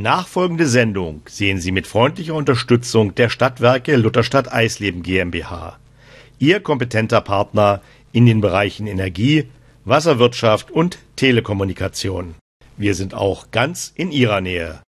Die nachfolgende Sendung sehen Sie mit freundlicher Unterstützung der Stadtwerke Lutherstadt Eisleben GmbH. Ihr kompetenter Partner in den Bereichen Energie, Wasserwirtschaft und Telekommunikation. Wir sind auch ganz in Ihrer Nähe.